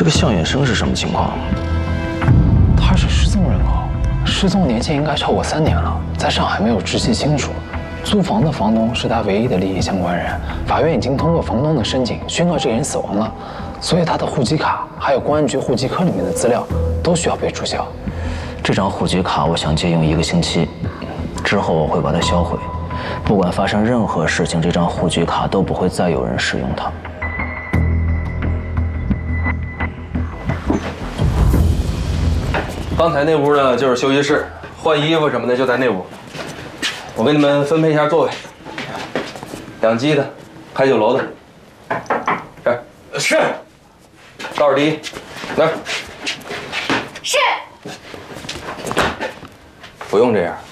这个向远生是什么情况？ 他是失踪人口，失踪年限应该超过3年了，在上海没有直系亲属。租房的房东是他唯一的利益相关人，法院已经通过房东的申请宣告这个人死亡了，所以他的户籍卡还有公安局户籍科里面的资料都需要被注销。 这张户籍卡我想借用1个星期，之后我会把它销毁。不管发生任何事情，这张户籍卡都不会再有人使用它。 刚才那屋呢就是休息室，换衣服什么的就在那屋。我给你们分配一下座位，2机的，开酒楼的。这是，倒数第一，来。 是。 不用这样，